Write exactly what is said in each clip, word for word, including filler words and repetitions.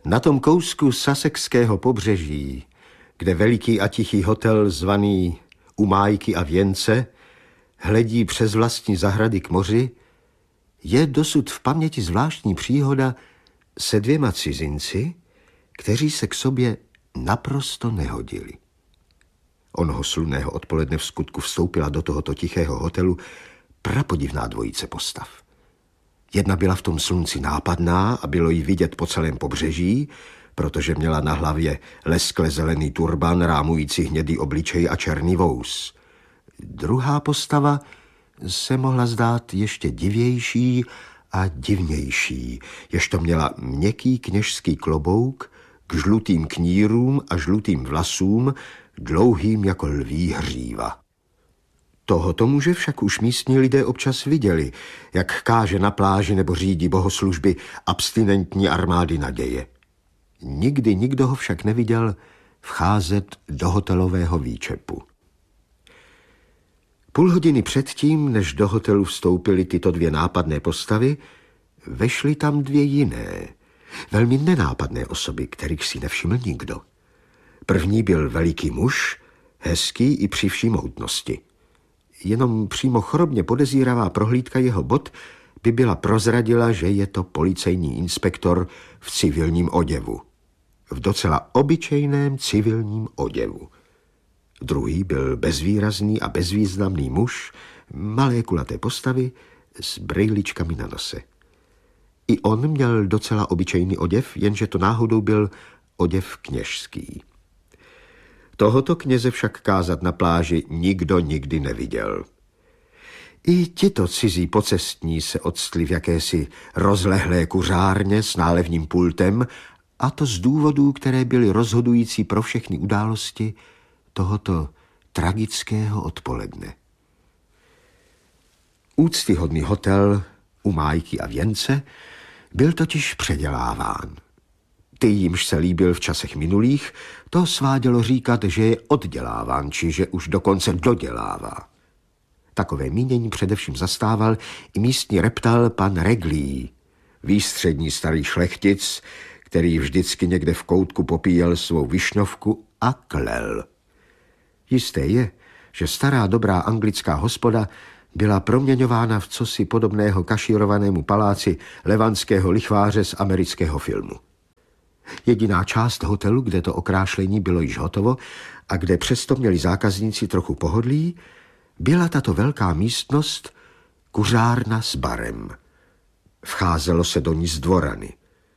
Na tom kousku Sussexského pobřeží, kde veliký a tichý hotel zvaný U Májky a Věnce hledí přes vlastní zahrady k moři, je dosud v paměti zvláštní příhoda se dvěma cizinci, kteří se k sobě naprosto nehodili. Onoho slunného odpoledne v skutku vstoupila do tohoto tichého hotelu prapodivná dvojice postav. Jedna byla v tom slunci nápadná a bylo jí vidět po celém pobřeží, protože měla na hlavě leskle zelený turban rámující hnědý obličej a černý vous. Druhá postava se mohla zdát ještě divější a divnější, ježto měla měkký kněžský klobouk k žlutým knírům a žlutým vlasům, dlouhým jako lví hříva. Tohoto muže však už místní lidé občas viděli, jak káže na pláži nebo řídí bohoslužby abstinentní armády naděje. Nikdy nikdo ho však neviděl vcházet do hotelového výčepu. Půl hodiny předtím, než do hotelu vstoupily tyto dvě nápadné postavy, vešly tam dvě jiné, velmi nenápadné osoby, kterých si nevšiml nikdo. První byl veliký muž, hezký i při vší mohutnosti. Jenom přímo chorobně podezíravá prohlídka jeho bot by byla prozradila, že je to policejní inspektor v civilním oděvu. V docela obyčejném civilním oděvu. Druhý byl bezvýrazný a bezvýznamný muž, malé kulaté postavy s brejličkami na nose. I on měl docela obyčejný oděv, jenže to náhodou byl oděv kněžský. Tohoto kněze však kázat na pláži nikdo nikdy neviděl. I tito cizí pocestní se odstli v jakési rozlehlé kuřárně s nálevním pultem, a to z důvodů, které byly rozhodující pro všechny události tohoto tragického odpoledne. Úctyhodný hotel U Májky a Věnce byl totiž předěláván. Ty, jimž se líbil v časech minulých, to svádělo říkat, že je odděláván, či že už dokonce dodělává. Takové mínění především zastával i místní reptal pan Reglí, výstřední starý šlechtic, který vždycky někde v koutku popíjel svou višňovku a klel. Jisté je, že stará dobrá anglická hospoda byla proměňována v cosi podobného kašírovanému paláci levantského lichváře z amerického filmu. Jediná část hotelu, kde to okrášlení bylo již hotovo a kde přesto měli zákazníci trochu pohodlí, byla tato velká místnost kuřárna s barem. Vcházelo se do ní z dvorany,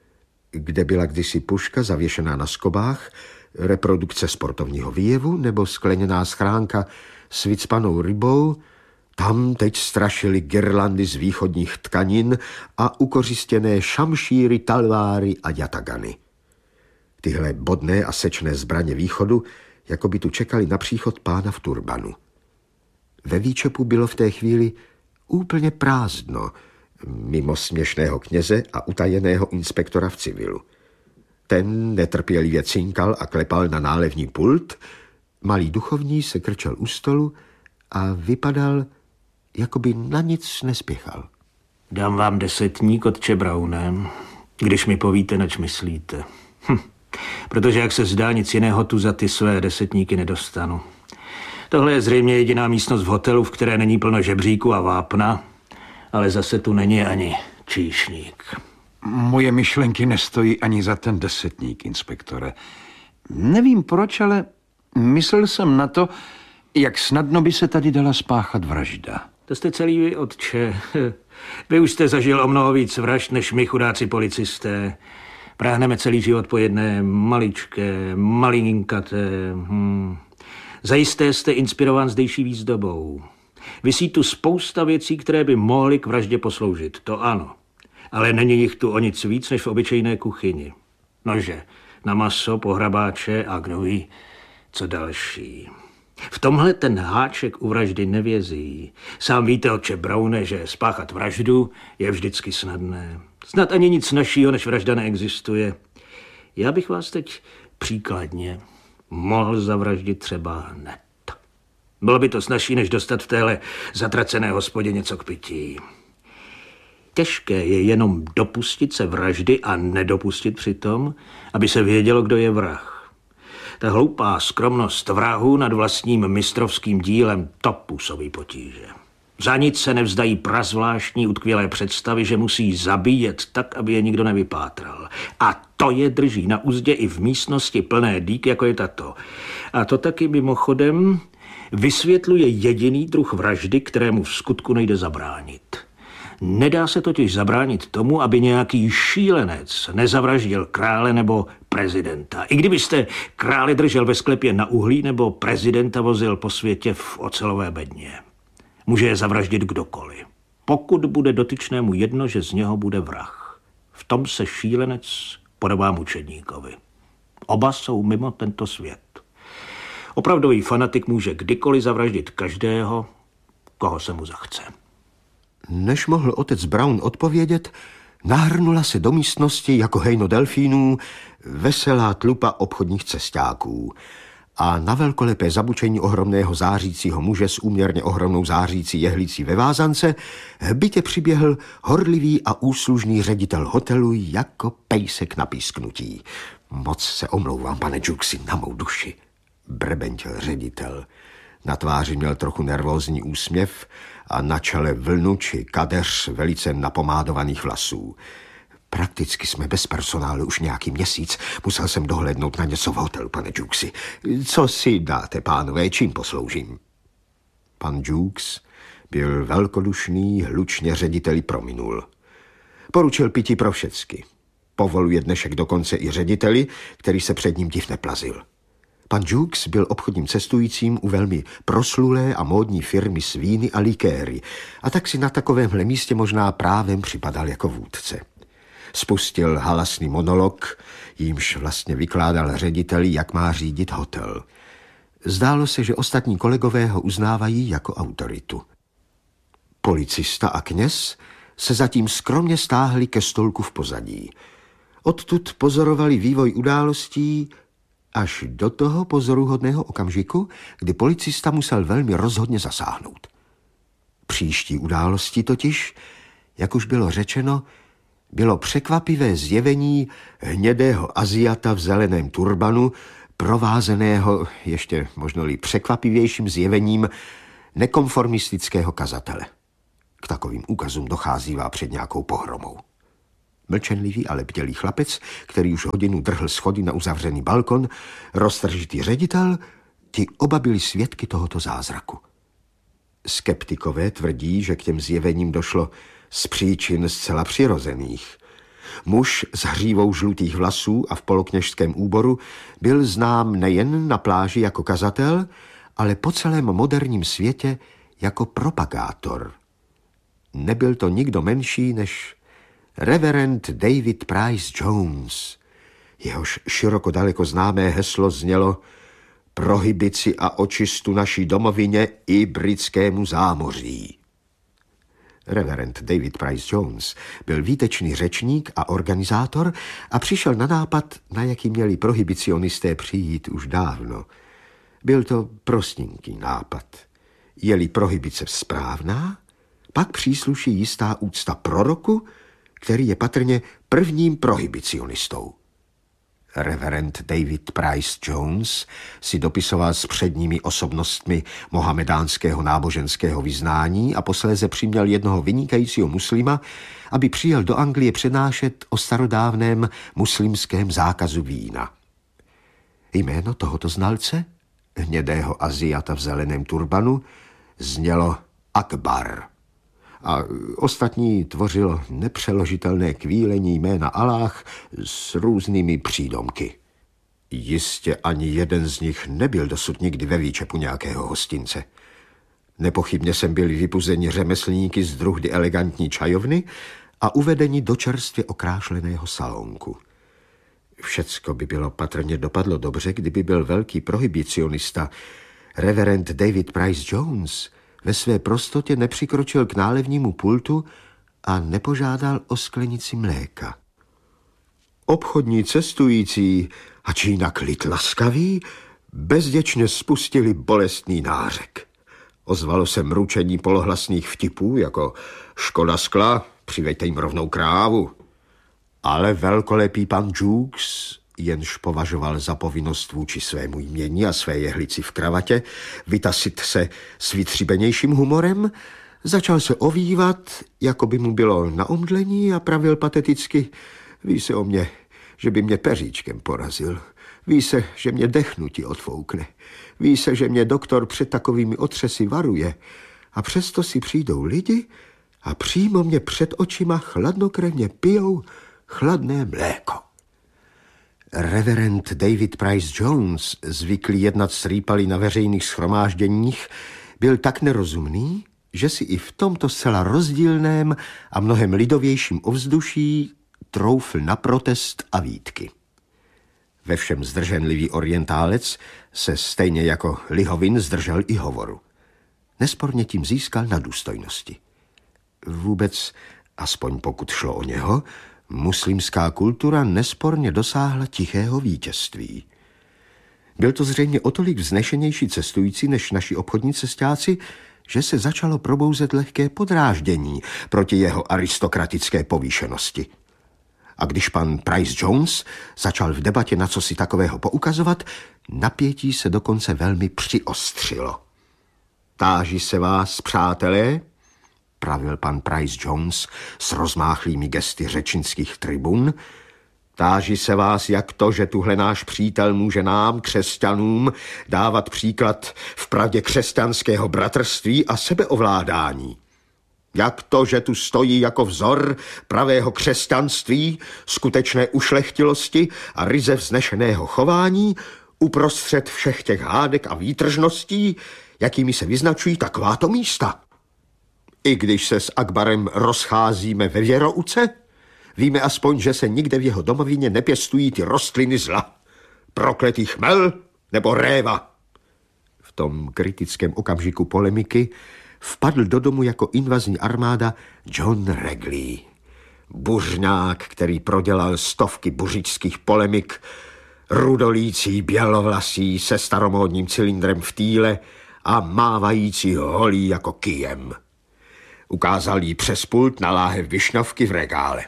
kde byla kdysi puška zavěšená na skobách, reprodukce sportovního výjevu nebo skleněná schránka s vycpanou rybou. Tam teď strašily girlandy z východních tkanin a ukořistěné šamšíry, talváry a jatagany. Tyhle bodné a sečné zbraně východu jako by tu čekali na příchod pána v turbanu. Ve výčepu bylo v té chvíli úplně prázdno, mimo směšného kněze a utajeného inspektora v civilu. Ten netrpělivě cinkal a klepal na nálevní pult, malý duchovní se krčel u stolu a vypadal, jako by na nic nespěchal. Dám vám desetník, otče Browne, když mi povíte, nač myslíte. Hm. Protože jak se zdá, nic jiného tu za ty své desetníky nedostanu. Tohle je zřejmě jediná místnost v hotelu, v které není plno žebříku a vápna, ale zase tu není ani číšník. Moje myšlenky nestojí ani za ten desetník, inspektore. Nevím proč, ale myslel jsem na to, jak snadno by se tady dala spáchat vražda. To jste celý vy, otče. Vy už jste zažil o mnoho víc vražd, než my chudáci policisté. Práhneme celý život po jedné maličké, malinkaté. Hm. Zajisté jste inspirován zdejší výzdobou. Visí tu spousta věcí, které by mohly k vraždě posloužit, to ano. Ale není jich tu o nic víc, než v obyčejné kuchyni. Nože, na maso, pohrabáče a gnůj, co další. V tomhle ten háček u vraždy nevězí. Sám víte, otče Browne, že spáchat vraždu je vždycky snadné. Snad ani nic našího, než vražda neexistuje. Já bych vás teď příkladně mohl zavraždit třeba hned. Bylo by to snazší, než dostat v téhle zatracené hospodě něco k pití. těžké je jenom dopustit se vraždy a nedopustit přitom, aby se vědělo, kdo je vrah. Ta hloupá skromnost vrahu nad vlastním mistrovským dílem, to působí potíže. Za nic se nevzdají prazvláštní utkvělé představy, že musí zabíjet tak, aby je nikdo nevypátral. A to je drží na uzdě i v místnosti plné dýk, jako je tato. A to taky mimochodem vysvětluje jediný druh vraždy, kterému v skutku nejde zabránit. Nedá se totiž zabránit tomu, aby nějaký šílenec nezavraždil krále nebo prezidenta. I kdybyste krále držel ve sklepě na uhlí nebo prezidenta vozil po světě v ocelové bedně. Může je zavraždit kdokoliv. Pokud bude dotyčnému jedno, že z něho bude vrah. V tom se šílenec podobá mučedníkovi. Oba jsou mimo tento svět. Opravdový fanatik může kdykoliv zavraždit každého, koho se mu zachce. Než mohl otec Brown odpovědět, nahrnula se do místnosti jako hejno delfínů veselá tlupa obchodních cestáků a na velkolepé zabučení ohromného zářícího muže s úměrně ohromnou zářící jehlící ve vázance hbitě přiběhl horlivý a úslužný ředitel hotelu jako pejsek na písknutí. Moc se omlouvám, pane Jukesi, na mou duši, brebentil ředitel. Na tváři měl trochu nervózní úsměv a na čele vlnu či kadeř velice napomádovaných vlasů. Prakticky jsme bez personálu už nějaký měsíc. Musel jsem dohlédnout na něco v hotelu, pane Jukesi. Co si dáte, pánové, čím posloužím? Pan Jukes byl velkodušný, hlučně řediteli prominul. Poručil pití pro všecky. Povoluje dnešek dokonce i řediteli, který se před ním div neplazil. Pan Jukes byl obchodním cestujícím u velmi proslulé a módní firmy s víny a likéry a tak si na takovémhle místě možná právem připadal jako vůdce. Spustil halasný monolog, jímž vlastně vykládal řediteli, jak má řídit hotel. Zdálo se, že ostatní kolegové ho uznávají jako autoritu. Policista a kněz se zatím skromně stáhli ke stolku v pozadí. Odtud pozorovali vývoj událostí až do toho pozoruhodného okamžiku, kdy policista musel velmi rozhodně zasáhnout. Příští události totiž, jak už bylo řečeno, bylo překvapivé zjevení hnědého Aziata v zeleném turbanu, provázeného ještě možno-li překvapivějším zjevením nekonformistického kazatele. K takovým úkazům docházívá před nějakou pohromou. Mlčenlivý, ale bdělý chlapec, který už hodinu drhl schody na uzavřený balkon, roztržitý ředitel, ti oba byli svědky tohoto zázraku. Skeptikové tvrdí, že k těm zjevením došlo z příčin zcela přirozených. Muž s hřívou žlutých vlasů a v polokněžském úboru byl znám nejen na pláži jako kazatel, ale po celém moderním světě jako propagátor. Nebyl to nikdo menší než reverend David Price Jones. Jehož široko daleko známé heslo znělo prohibici a očistu naší domovině i britskému zámoří. Reverend David Price Jones byl výtečný řečník a organizátor a přišel na nápad, na jaký měli prohibicionisté přijít už dávno. Byl to prostinký nápad. Je-li prohibice správná, pak přísluší jistá úcta proroku, který je patrně prvním prohibicionistou. Reverend David Price Jones si dopisoval s předními osobnostmi mohamedánského náboženského vyznání a posléze přiměl jednoho vynikajícího muslima, aby přijel do Anglie přednášet o starodávném muslimském zákazu vína. Jméno tohoto znalce, hnědého Aziata v zeleném turbanu, znělo Akbar. A ostatní tvořilo nepřeložitelné kvílení jména Aláh s různými přídomky. Jistě ani jeden z nich nebyl dosud nikdy ve výčepu nějakého hostince. Nepochybně sem byli vypuzeni řemeslníky z druhdy elegantní čajovny a uvedeni do čerstvě okrášleného salonku. Všecko by bylo patrně dopadlo dobře, kdyby byl velký prohibicionista reverend David Price Jones ve své prostotě nepřikročil k nálevnímu pultu a nepožádal o sklenici mléka. Obchodní cestující, ač jinak lid laskavý, bezděčně spustili bolestný nářek. Ozvalo se mručení polohlasných vtipů, jako škoda skla, přiveďte jim rovnou krávu. Ale velkolepý pan Jukes, jenž považoval za povinnost vůči svému jmění a své jehlici v kravatě vytasit se s vytříbenějším humorem, začal se ovývat, jako by mu bylo na omdlení, a pravil pateticky: ví se o mě, že by mě peříčkem porazil. Ví se, že mě dechnutí odfoukne. Ví se, že mě doktor před takovými otřesy varuje. A přesto si přijdou lidi a přímo mě před očima chladnokrevně pijou chladné mléko. Reverend David Price Jones, zvyklý jednat s rýpaly na veřejných shromážděních, byl tak nerozumný, že si i v tomto zcela rozdílném a mnohem lidovějším ovzduší troufl na protest a výtky. Ve všem zdrženlivý orientálec se stejně jako Lihovin zdržel i hovoru. Nesporně tím získal na důstojnosti. Vůbec, aspoň pokud šlo o něho, muslimská kultura nesporně dosáhla tichého vítězství. Byl to zřejmě o tolik vznešenější cestující než naši obchodní cestáci, že se začalo probouzet lehké podráždění proti jeho aristokratické povýšenosti. A když pan Price Jones začal v debatě na cosi takového poukazovat, napětí se dokonce velmi přiostřilo. Táži se vás, přátelé, pravil pan Price Jones s rozmáchlými gesty řečnických tribun, táži se vás, jak to, že tuhle náš přítel může nám, křesťanům, dávat příklad v pravdě křesťanského bratrství a sebeovládání. Jak to, že tu stojí jako vzor pravého křesťanství, skutečné ušlechtilosti a ryze vznešeného chování uprostřed všech těch hádek a výtržností, jakými se vyznačují takováto místa. I když se s Akbarem rozcházíme ve věrouce, víme aspoň, že se nikde v jeho domovině nepěstují ty rostliny zla. Prokletý chmel nebo réva. V tom kritickém okamžiku polemiky vpadl do domu jako invazní armáda John Regley. Buřňák, který prodělal stovky buřičských polemik, rudolící bělovlasí se staromódním cylindrem v týle a mávající holí jako kyjem. Ukázal jí přes pult na láhev višňovky v regále.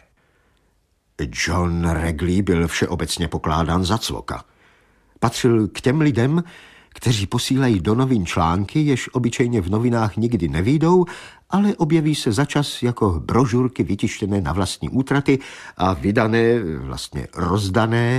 John Regley byl všeobecně pokládán za cvoka. Patřil k těm lidem, kteří posílají do novin články, jež obyčejně v novinách nikdy nevyjdou, ale objeví se začas jako brožurky vytištěné na vlastní útraty a vydané, vlastně rozdané